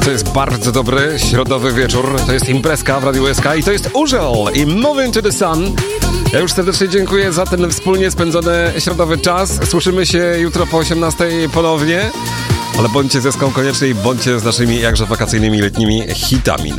To jest bardzo dobry środowy wieczór. To jest imprezka w Radiu SK i to jest Urzel i Moving to the Sun. Ja już serdecznie dziękuję za ten wspólnie spędzony środowy czas. Słyszymy się jutro po 18 ponownie. Ale bądźcie z Eską koniecznie i bądźcie z naszymi jakże wakacyjnymi letnimi hitami.